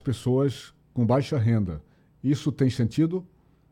pessoas com baixa renda. Isso tem sentido?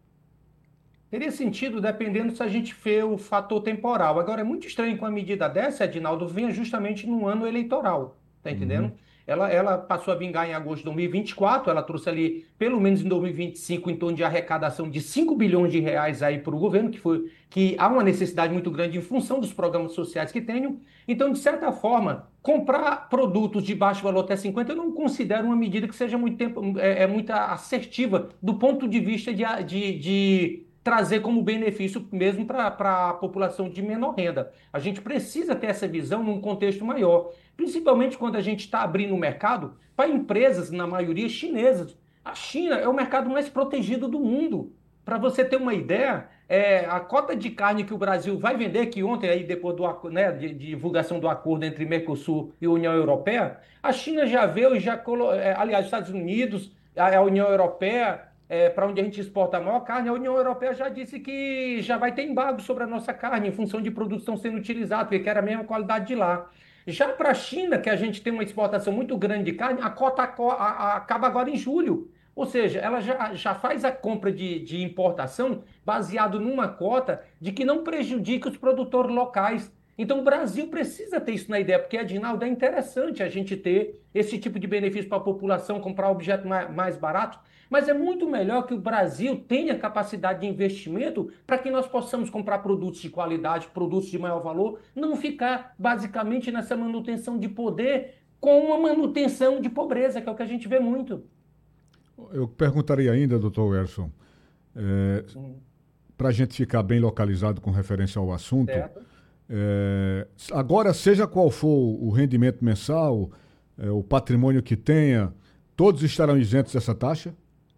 Teria sentido dependendo se a gente vê o fator temporal. Agora, é muito estranho que uma medida dessa, Edinaldo, venha justamente num ano eleitoral. Tá Uhum. entendendo? Ela passou a vingar em agosto de 2024, ela trouxe ali, pelo menos em 2025, em torno de arrecadação de 5 bilhões de reais aí para o governo, que há uma necessidade muito grande em função dos programas sociais que tenham. Então, de certa forma, comprar produtos de baixo valor até 50, eu não considero uma medida que seja muito tempo, muito assertiva do ponto de vista de trazer como benefício mesmo para a população de menor renda. A gente precisa ter essa visão num contexto maior, principalmente quando a gente está abrindo o mercado para empresas, na maioria chinesas. A China é o mercado mais protegido do mundo. Para você ter uma ideia, a cota de carne que o Brasil vai vender, que ontem, aí, depois né, de divulgação do acordo entre Mercosul e União Europeia, a China já veio e já aliás, os Estados Unidos, a União Europeia, para onde a gente exporta a maior carne, a União Europeia já disse que já vai ter embargo sobre a nossa carne, em função de produtos que estão sendo utilizados, porque quer a mesma qualidade de lá. Já para a China, que a gente tem uma exportação muito grande de carne, a cota acaba agora em julho. Ou seja, ela já faz a compra de importação baseado numa cota de que não prejudique os produtores locais. Então, o Brasil precisa ter isso na ideia, porque, Adinaldo, é interessante a gente ter esse tipo de benefício para a população, comprar objeto mais barato, mas é muito melhor que o Brasil tenha capacidade de investimento para que nós possamos comprar produtos de qualidade, produtos de maior valor, não ficar basicamente nessa manutenção de poder com uma manutenção de pobreza, que é o que a gente vê muito. Eu perguntaria ainda, doutor Werson, Sim, para a gente ficar bem localizado com referência ao assunto, certo? agora, seja qual for o rendimento mensal, o patrimônio que tenha, todos estarão isentos dessa taxa?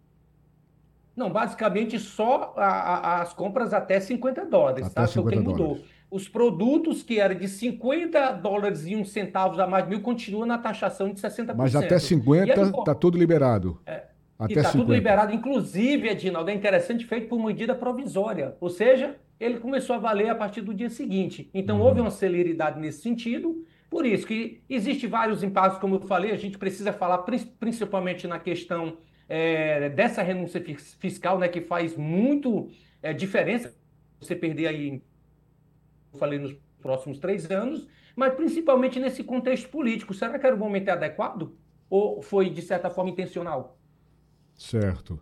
Não, basicamente só as compras até US$ 50, Até tá? Foi o que 50 ele dólares. mudou. Os produtos que eram de US$ 50 e uns centavos a mais de mil continuam na taxação de sessenta por Mas até cento. E a 50 está impor- tudo liberado. e Até está tudo 50. liberado, inclusive, Edinaldo, é interessante, feito por medida provisória. Ou seja, ele começou a valer a partir do dia seguinte. Então, houve Uhum. uma celeridade nesse sentido. Por isso que existe vários impactos, como eu falei, a gente precisa falar principalmente na questão dessa renúncia fiscal, né, que faz muito diferença você perder aí, eu falei, nos próximos 3 anos, mas principalmente nesse contexto político. Será que era o momento adequado? Ou foi, de certa forma, intencional? Certo.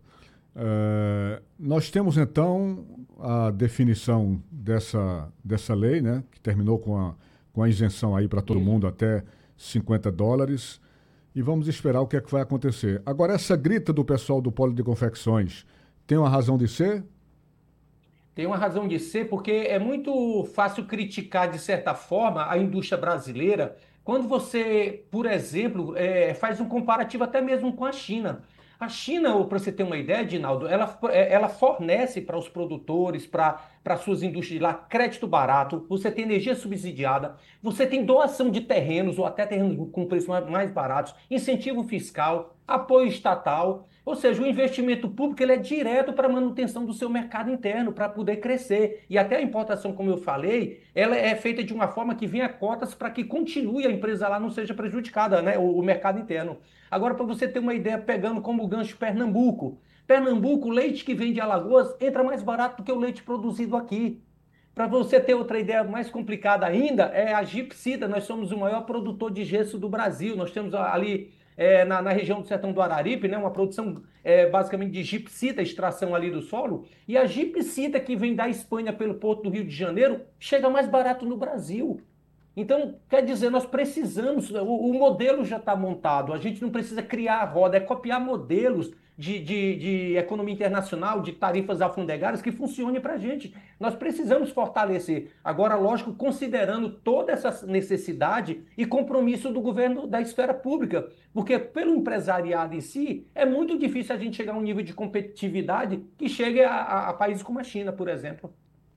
Nós temos então a definição dessa lei, né, que terminou com a isenção aí para todo Isso. mundo até 50 dólares. E vamos esperar o que é que vai acontecer. Agora, essa grita do pessoal do Polo de Confecções tem uma razão de ser? Tem uma razão de ser, porque é muito fácil criticar, de certa forma, a indústria brasileira quando você, por exemplo, faz um comparativo até mesmo com a China. A China, para você ter uma ideia, Dinaldo, ela fornece para os produtores, para suas indústrias lá, crédito barato, você tem energia subsidiada, você tem doação de terrenos ou até terrenos com preços mais baratos, incentivo fiscal, apoio estatal. Ou seja, o investimento público ele é direto para a manutenção do seu mercado interno, para poder crescer. E até a importação, como eu falei, ela é feita de uma forma que venha cotas para que continue a empresa lá, não seja prejudicada, né? O mercado interno. Agora, para você ter uma ideia, pegando como gancho Pernambuco. Pernambuco, o leite que vem de Alagoas entra mais barato do que o leite produzido aqui. Para você ter outra ideia mais complicada ainda, é a gipsida. Nós somos o maior produtor de gesso do Brasil. Nós temos ali na região do Sertão do Araripe, né, uma produção basicamente de gipsita, extração ali do solo. E a gipsita que vem da Espanha pelo Porto do Rio de Janeiro chega mais barato no Brasil. Então, quer dizer, nós precisamos, o modelo já está montado, a gente não precisa criar a roda, é copiar modelos de economia internacional, de tarifas alfandegárias que funcionem para a gente. Nós precisamos fortalecer. Agora, lógico, considerando toda essa necessidade e compromisso do governo da esfera pública, porque pelo empresariado em si, é muito difícil a gente chegar a um nível de competitividade que chegue a países como a China, por exemplo.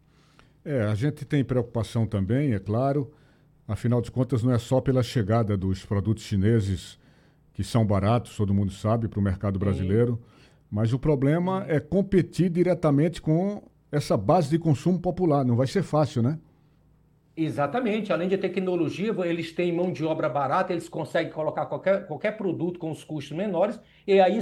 A gente tem preocupação também, é claro. Afinal de contas, não é só pela chegada dos produtos chineses que são baratos, todo mundo sabe, para o mercado Sim, brasileiro, mas o problema sim. é competir diretamente com essa base de consumo popular. Não vai ser fácil, né? Exatamente, além de tecnologia, eles têm mão de obra barata, eles conseguem colocar qualquer produto com os custos menores, e aí